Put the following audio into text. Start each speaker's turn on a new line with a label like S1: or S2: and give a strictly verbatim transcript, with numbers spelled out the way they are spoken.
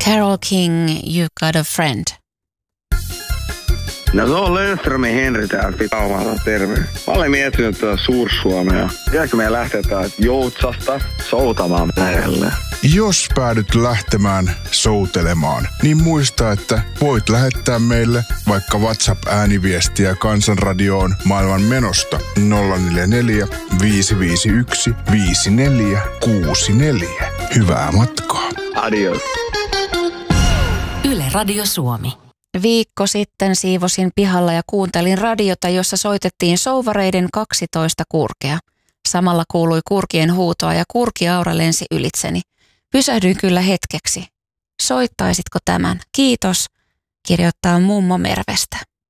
S1: Carole King, You Got a Friend.
S2: No se on Löfströmin Henri täältä Pitaumalta, terve. Mä olen miettinyt tuota Suur-Suomea. Tiedätkö meidän lähteä täältä Joutsasta soutamaan lähelle?
S3: Jos päädyt lähtemään soutelemaan, niin muista, että voit lähettää meille vaikka WhatsApp-ääniviestiä Kansanradioon maailman menosta nolla neljä neljä, viisi viisi yksi, viisi neljä kuusi neljä. Hyvää matkaa.
S2: Adios.
S4: Yle Radio Suomi.
S1: Viikko sitten siivosin pihalla ja kuuntelin radiota, jossa soitettiin Souvareiden kaksitoista kurkea. Samalla kuului kurkien huutoa ja kurkiaura lensi ylitseni. Pysähdyin kyllä hetkeksi. Soittaisitko tämän? Kiitos, kirjoittaa mummo Mervestä.